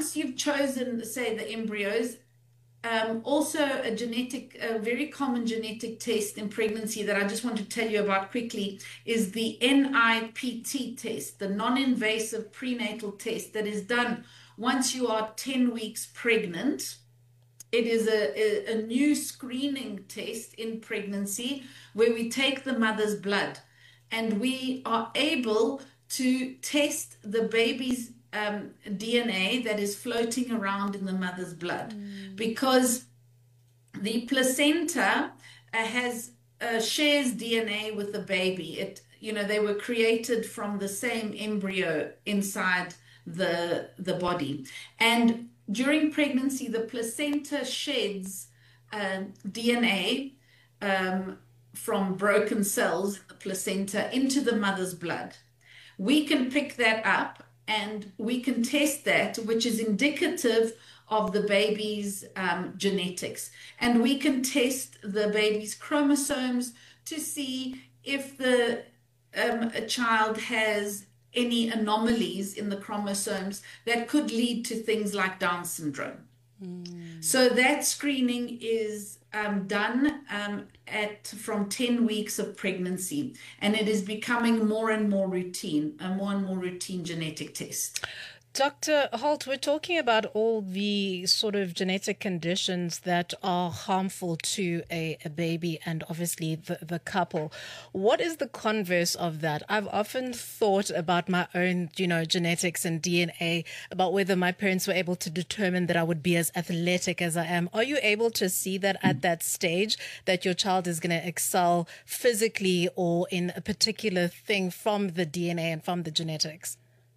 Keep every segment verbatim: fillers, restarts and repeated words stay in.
once you've chosen, say, the embryos, um, also a genetic, a very common genetic test in pregnancy that I just want to tell you about quickly is the N I P T test, the non-invasive prenatal test that is done once you are ten weeks pregnant. It is a, a, a new screening test in pregnancy where we take the mother's blood and we are able to test the baby's um, D N A that is floating around in the mother's blood mm. because the placenta uh, has uh, shares D N A with the baby. It, you know, they were created from the same embryo inside the the body, and during pregnancy, the placenta sheds uh, D N A um, from broken cells in the placenta into the mother's blood. We can pick that up and we can test that, which is indicative of the baby's um, genetics. And we can test the baby's chromosomes to see if the um, a child has any anomalies in the chromosomes that could lead to things like Down syndrome. Mm. So that screening is um, done um, at from ten weeks of pregnancy, and it is becoming more and more routine, a more and more routine genetic test. Doctor Holt, we're talking about all the sort of genetic conditions that are harmful to a, a baby and obviously the, the couple. What is the converse of that? I've often thought about my own, you know, genetics and D N A, about whether my parents were able to determine that I would be as athletic as I am. Are you able to see that at that stage, that your child is going to excel physically or in a particular thing from the D N A and from the genetics?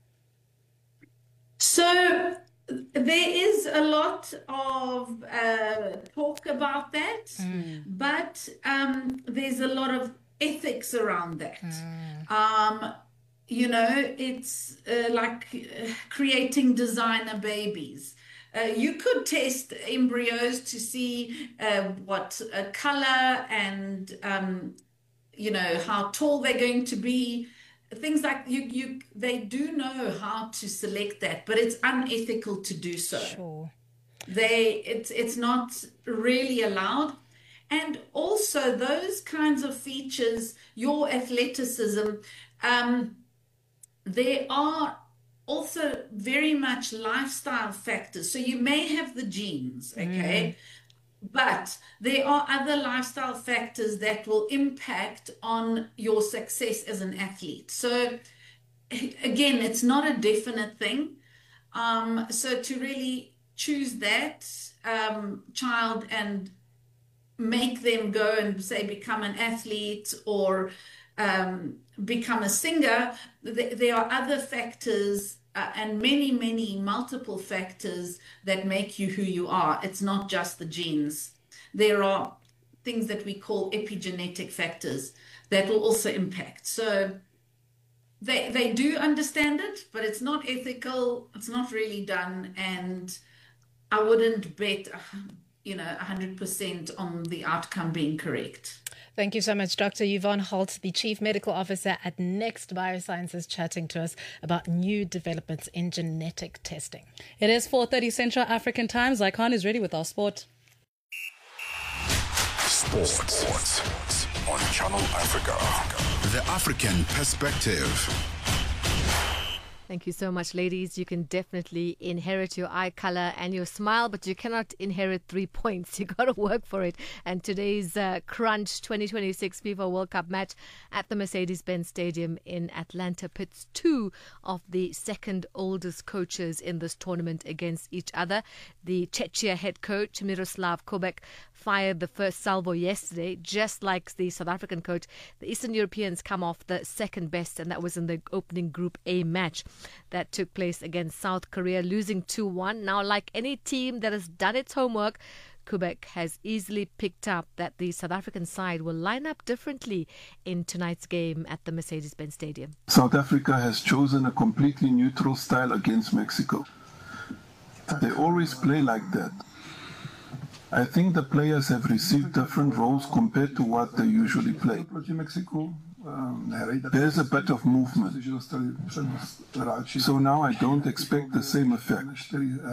So there is a lot of uh, talk about that, mm. but um, there's a lot of ethics around that. Mm. Um, you know, it's uh, like uh, creating designer babies. Uh, you could test embryos to see uh, what uh, color and, um, you know, how tall they're going to be. Things like you, you, they do know how to select that, but it's unethical to do so. Sure. They, it's, it's not really allowed. And also those kinds of features, your athleticism, um, there are also very much lifestyle factors. So you may have the genes, okay? Mm. But there are other lifestyle factors that will impact on your success as an athlete. So again, it's not a definite thing. Um, so to really choose that um, child and make them go and say become an athlete or um, become a singer, th- there are other factors Uh, and many, many multiple factors that make you who you are. It's not just the genes. There are things that we call epigenetic factors that will also impact. So they, they do understand it, but it's not ethical. It's not really done. And I wouldn't bet, you know, one hundred percent on the outcome being correct. Thank you so much, Doctor Yvonne Holt, the Chief Medical Officer at Next Biosciences, chatting to us about new developments in genetic testing. It is four thirty Central African Time. Zycon is ready with our sport. Sports, Sports on Channel Africa. The African perspective. Thank you so much, ladies. You can definitely inherit your eye color and your smile, but you cannot inherit three points. You got to work for it. And today's uh, Crunch twenty twenty-six FIFA World Cup match at the Mercedes-Benz Stadium in Atlanta pits two of the second oldest coaches in this tournament against each other. The Czechia head coach, Miroslav Kubek, fired the first salvo yesterday, just like the South African coach. The Eastern Europeans come off the second best, and that was in the opening Group A match that took place against South Korea, losing two one. Now, like any team that has done its homework, Kubek has easily picked up that the South African side will line up differently in tonight's game at the Mercedes-Benz Stadium. South Africa has chosen a completely neutral style against Mexico. They always play like that. I think the players have received different roles compared to what they usually play. There's a bit of movement. So now I don't expect the same effect.